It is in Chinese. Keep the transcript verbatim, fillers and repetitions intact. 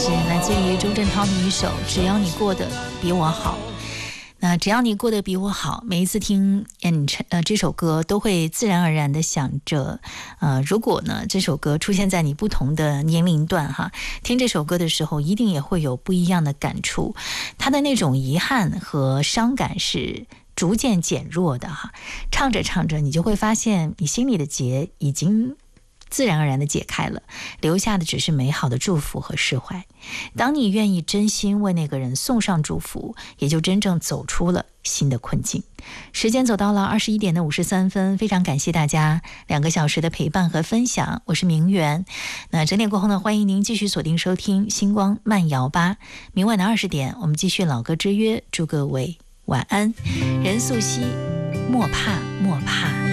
是来自于周震涛的一首《只要你过得比我好》。那只要你过得比我好，每一次听演唱呃这首歌，都会自然而然的想着，呃，如果呢这首歌出现在你不同的年龄段哈，听这首歌的时候，一定也会有不一样的感触。它的那种遗憾和伤感是逐渐减弱的哈，唱着唱着，你就会发现你心里的结已经自然而然的解开了，留下的只是美好的祝福和释怀。当你愿意真心为那个人送上祝福，也就真正走出了新的困境。时间走到了二十一点的五十三分，非常感谢大家两个小时的陪伴和分享，我是明媛。那整点过后呢，欢迎您继续锁定收听星光慢摇吧。明晚的二十点，我们继续老歌之约，祝各位晚安。任素汐，莫怕莫怕。